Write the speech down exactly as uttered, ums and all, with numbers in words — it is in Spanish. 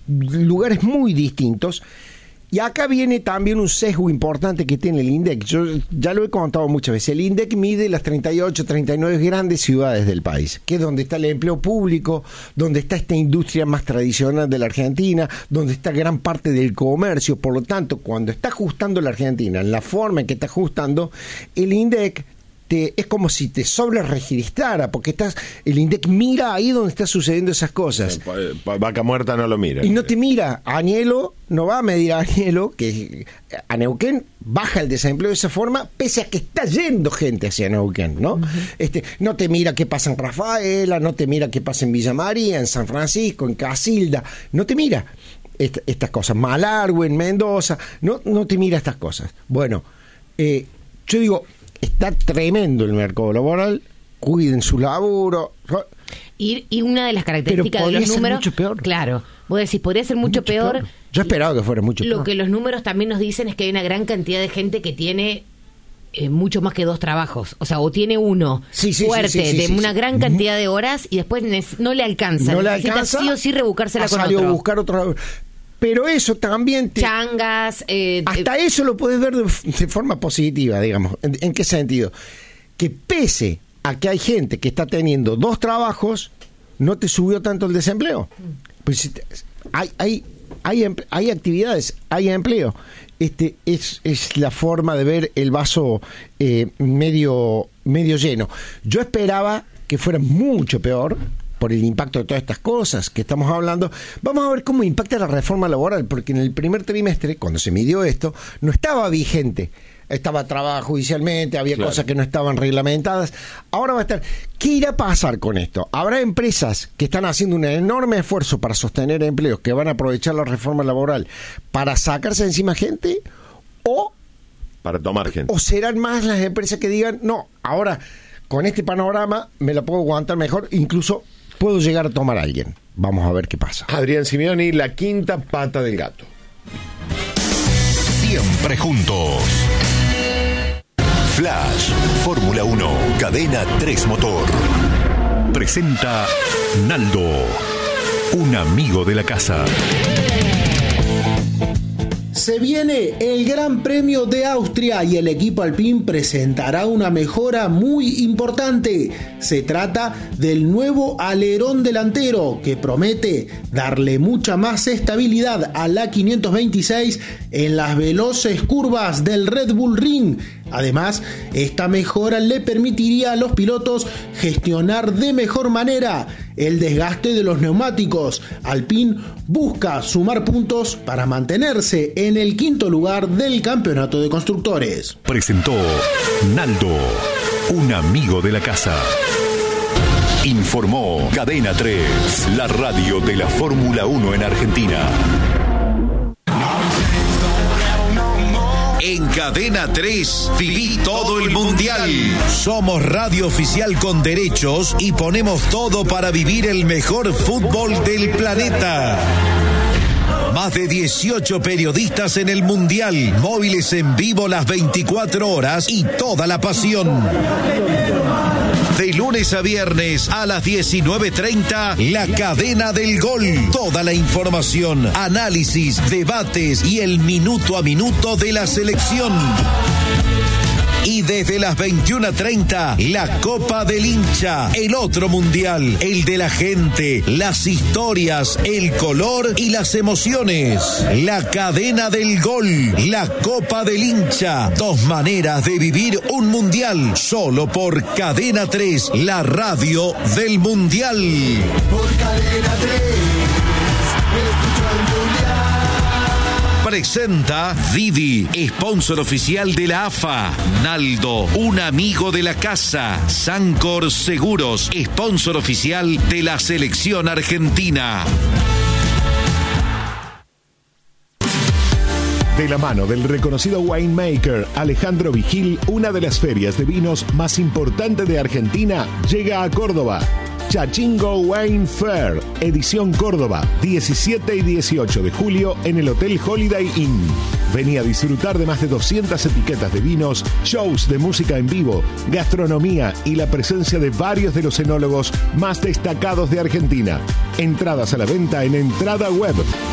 lugares muy distintos. Y acá viene también un sesgo importante que tiene el INDEC. Yo ya lo he contado muchas veces. El INDEC mide las treinta y ocho, treinta y nueve grandes ciudades del país, que es donde está el empleo público, donde está esta industria más tradicional de la Argentina, donde está gran parte del comercio. Por lo tanto, cuando está ajustando la Argentina, en la forma en que está ajustando, el INDEC te, es como si te sobreregistrara, porque estás, el INDEC mira ahí donde están sucediendo esas cosas. Vaca muerta no lo mira. Y no te mira. Añelo no va a medir a Añelo, que a Neuquén baja el desempleo de esa forma, pese a que está yendo gente hacia Neuquén, ¿no? Uh-huh. Este, no te mira qué pasa en Rafaela, no te mira qué pasa en Villa María, en San Francisco, en Casilda, no te mira esta, estas cosas. Malargüe, en Mendoza, no, no te mira estas cosas. Bueno, eh, yo digo, está tremendo el mercado laboral, cuiden su laburo. Y, y una de las características de los números, mucho peor. Claro, vos decís, podría ser mucho, mucho peor. peor. Yo esperaba que fuera mucho Lo peor. Lo que los números también nos dicen es que hay una gran cantidad de gente que tiene eh, mucho más que dos trabajos. O sea, o tiene uno sí, sí, fuerte, sí, sí, sí, de sí, una sí. gran cantidad de horas y después no le alcanza. No le Necesita alcanza. sí o sí rebuscársela con salió otro. a buscar otro. Pero eso también te... Changas. Eh, hasta eh, eso lo puedes ver de, de forma positiva, digamos. ¿En, ¿En qué sentido? Que pese a que hay gente que está teniendo dos trabajos, no te subió tanto el desempleo. Pues hay, hay, hay, hay actividades, hay empleo. Este es, es la forma de ver el vaso eh, medio, medio lleno. Yo esperaba que fuera mucho peor por el impacto de todas estas cosas que estamos hablando. Vamos a ver cómo impacta la reforma laboral, porque en el primer trimestre, cuando se midió esto, no estaba vigente. Estaba trabado judicialmente, había claro. cosas que no estaban reglamentadas. Ahora va a estar. ¿Qué irá a pasar con esto? ¿Habrá empresas que están haciendo un enorme esfuerzo para sostener empleos, que van a aprovechar la reforma laboral para sacarse encima gente? ¿O para tomar gente? ¿O serán más las empresas que digan, no, ahora con este panorama me la puedo aguantar mejor, incluso puedo llegar a tomar a alguien? Vamos a ver qué pasa. Adrián Simeoni, la quinta pata del gato. Siempre juntos. Flash, Fórmula uno, Cadena tres Motor. Presenta Naldo, un amigo de la casa. Se viene el Gran Premio de Austria y el equipo Alpine presentará una mejora muy importante. Se trata del nuevo alerón delantero que promete darle mucha más estabilidad a la quinientos veintiséis en las veloces curvas del Red Bull Ring. Además, esta mejora le permitiría a los pilotos gestionar de mejor manera el desgaste de los neumáticos. Alpine busca sumar puntos para mantenerse en el quinto lugar del campeonato de constructores. Presentó Naldo, un amigo de la casa. Informó Cadena tres, la radio de la Fórmula uno en Argentina. En Cadena tres, viví todo el mundial. Somos radio oficial con derechos y ponemos todo para vivir el mejor fútbol del planeta. Más de dieciocho periodistas en el mundial, móviles en vivo las veinticuatro horas y toda la pasión. De lunes a viernes a las diecinueve treinta, la cadena del gol. Toda la información, análisis, debates y el minuto a minuto de la selección. Y desde las veintiuna treinta, la Copa del Hincha, el otro mundial, el de la gente, las historias, el color y las emociones. La cadena del gol, la Copa del Hincha, dos maneras de vivir un mundial, solo por Cadena tres, la radio del mundial. Por Cadena tres, escucho el mundial. Presenta Didi, sponsor oficial de la A F A. Naldo, un amigo de la casa. Sancor Seguros, sponsor oficial de la selección argentina. De la mano del reconocido winemaker Alejandro Vigil, una de las ferias de vinos más importantes de Argentina llega a Córdoba. Chachingo Wine Fair, edición Córdoba, diecisiete y dieciocho de julio en el Hotel Holiday Inn. Vení a disfrutar de más de doscientas etiquetas de vinos, shows de música en vivo, gastronomía y la presencia de varios de los enólogos más destacados de Argentina. Entradas a la venta en Entrada Web.